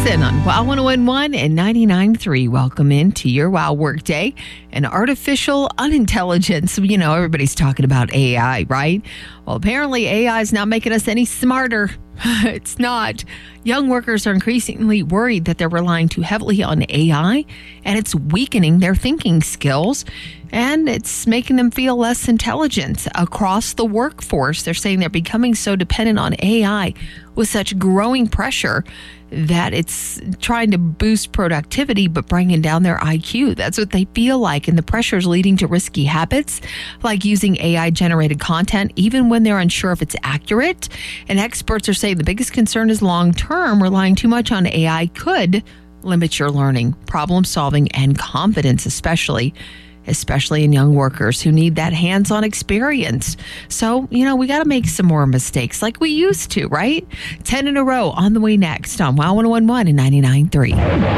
Jackson on WOW 1011 and 99.3. Welcome into your WOW Workday. And artificial unintelligence. You know, everybody's talking about AI, right? Well, apparently AI is not making us any smarter. It's not. Young workers are increasingly worried that they're relying too heavily on AI and it's weakening their thinking skills and it's making them feel less intelligent across the workforce. They're saying they're becoming so dependent on AI with such growing pressure that it's trying to boost productivity but bringing down their IQ. That's what they feel like. And the pressure is leading to risky habits like using AI-generated content even when they're unsure if it's accurate. And experts are saying the biggest concern is long-term. Relying too much on AI could limit your learning, problem solving, and confidence, especially in young workers who need that hands-on experience. So, you know, we got to make some more mistakes like we used to, right? 10 in a row on the way next on WOW 1011 and 99.3.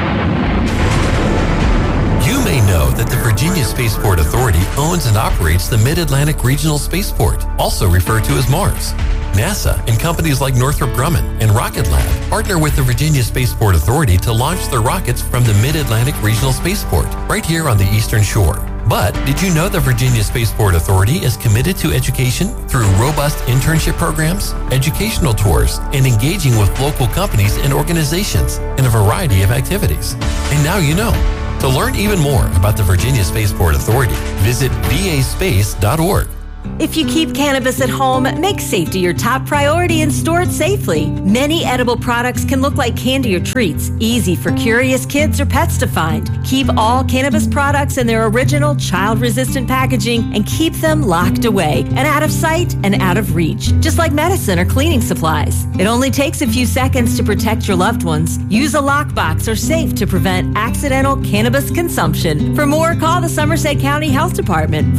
You may know that the Virginia Spaceport Authority owns and operates the Mid-Atlantic Regional Spaceport, also referred to as MARS. NASA and companies like Northrop Grumman and Rocket Lab partner with the Virginia Spaceport Authority to launch their rockets from the Mid-Atlantic Regional Spaceport, right here on the Eastern Shore. But did you know the Virginia Spaceport Authority is committed to education through robust internship programs, educational tours, and engaging with local companies and organizations in a variety of activities? And now you know. To learn even more about the Virginia Spaceport Authority, visit vaspace.org. If you keep cannabis at home, make safety your top priority and store it safely. Many edible products can look like candy or treats, easy for curious kids or pets to find. Keep all cannabis products in their original child-resistant packaging and keep them locked away and out of sight and out of reach, just like medicine or cleaning supplies. It only takes a few seconds to protect your loved ones. Use a lockbox or safe to prevent accidental cannabis consumption. For more, call the Somerset County Health Department,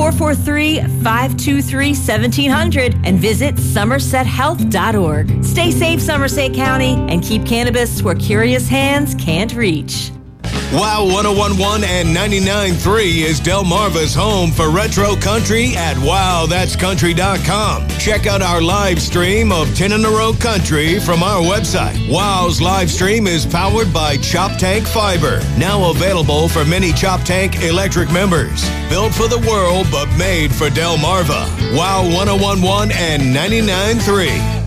443-523-1700, and visit somersethealth.org. Stay safe, Somerset County, and keep cannabis where curious hands can't reach. WOW 1011 and 99.3 is Delmarva's home for retro country at wowthat'scountry.com. Check out our live stream of 10 in a row country from our website. WOW's live stream is powered by Chop Tank Fiber, now available for many Chop Tank electric members. Built for the world, but made for Delmarva. WOW 1011 and 99.3.